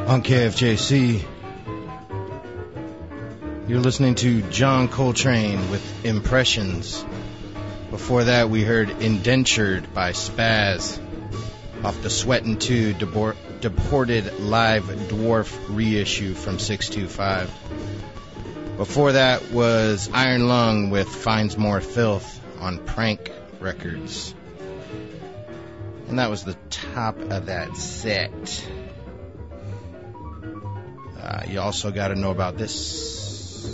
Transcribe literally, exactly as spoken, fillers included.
On K F J C. You're listening to John Coltrane with Impressions. Before that, we heard Indentured by Spaz off the Sweatin' two Debor- Deported Live Dwarf reissue from six two five. Before that was Iron Lung with Finds More Filth on Prank Records. And that was the top of that set. Uh, you also got to know about this.